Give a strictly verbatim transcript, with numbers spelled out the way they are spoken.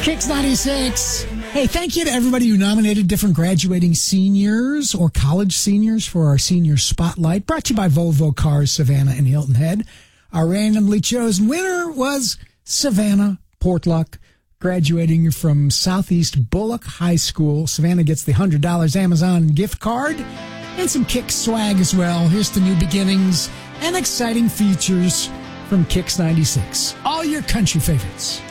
Kicks ninety-six. Hey, thank you to everybody who nominated different graduating seniors or college seniors for our senior spotlight. Brought to you by Volvo Cars, Savannah and Hilton Head. Our randomly chosen winner was Savannah Portlock, graduating from Southeast Bullock High School. Savannah gets the one hundred dollars Amazon gift card and some Kicks swag as well. Here's the new beginnings and exciting features from Kicks ninety-six. All your country favorites.